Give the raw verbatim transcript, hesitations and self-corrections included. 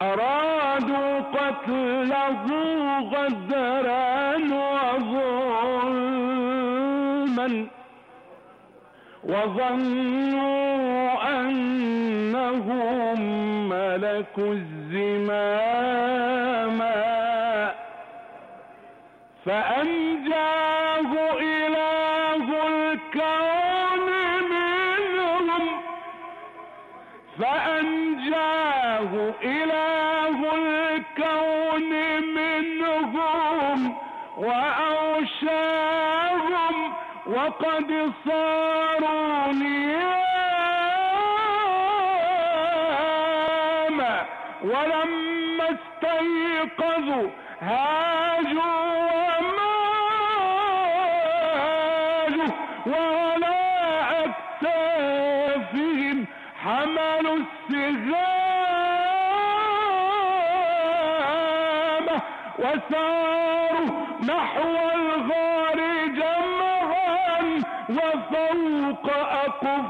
أرادوا قتله غدرا وظلما وظنوا أنهم ملكوا الزمام فأنجاه إله الكون منهم فأنجاه إله الكون منهم وأوشاهم وقد صاروا نياما ولما استيقظوا هاجوا وماجوا وعلى أكتافهم حملوا السهام وساروا نحو الغار جمعا وفوق أقف